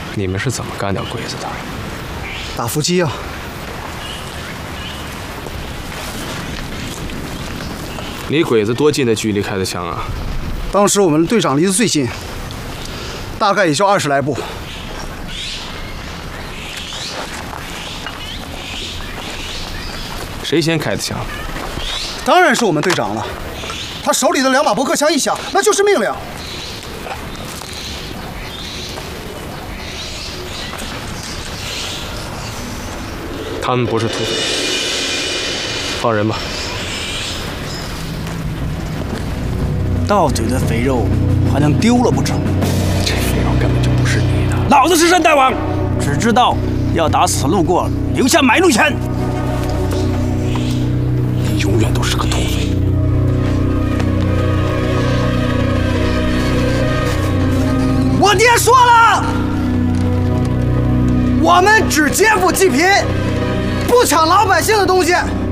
你们是怎么干掉鬼子的？ 打伏击啊！ 离鬼子多近的距离开的枪啊？ 当时我们队长离得最近，大概也就20来步。 谁先开的枪？ 当然是我们队长了。他手里的2把驳壳枪一响，那就是命令。 他们不是土匪，放人吧。 到嘴的肥肉还能丢了不成？ 这肥肉根本就不是你的。 老子是山大王，只知道要打死路过，留下买路钱。 你永远都是个土匪。 我爹说了，我们只劫富济贫，不抢老百姓的东西。